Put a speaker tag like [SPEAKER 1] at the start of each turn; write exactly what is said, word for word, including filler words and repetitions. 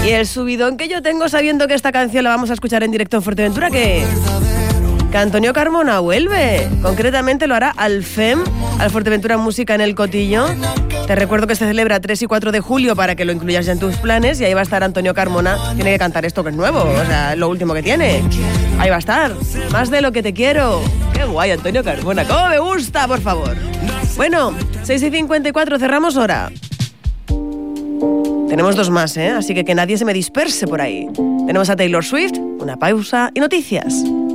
[SPEAKER 1] Y el subidón que yo tengo sabiendo que esta canción la vamos a escuchar en directo en Fuerteventura, que, que Antonio Carmona vuelve. Concretamente lo hará al F E M, al Fuerteventura Música en el Cotillo. Te recuerdo que se celebra tres y cuatro de julio para que lo incluyas ya en tus planes, y ahí va a estar Antonio Carmona. Tiene que cantar esto que es nuevo, o sea, lo último que tiene. Ahí va a estar, Más de lo que te quiero. Qué guay, Antonio Carmona, cómo me gusta, por favor. Bueno, seis y cincuenta y cuatro, cerramos hora. Tenemos dos más, ¿eh? Así que que nadie se me disperse por ahí. Tenemos a Taylor Swift, una pausa y noticias.